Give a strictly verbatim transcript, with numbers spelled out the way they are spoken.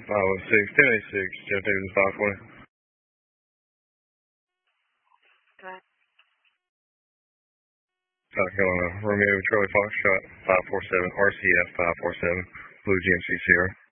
five oh six, ten eighty-six, Jeff Davis five twenty. South Carolina, Romeo Charlie Foxtrot five four seven, R C F five four seven, Blue G M C Sierra.